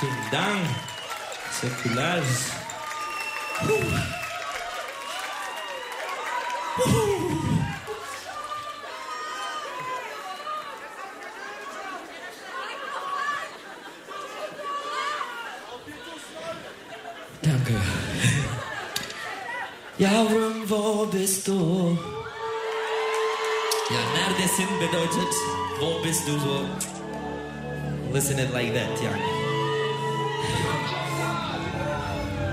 Vielen Dank. Säkulars. Danke. Ja, Rum, wo bist du? Ja, Neredesin bedeutet, wo bist du so? Listen it like that, ja.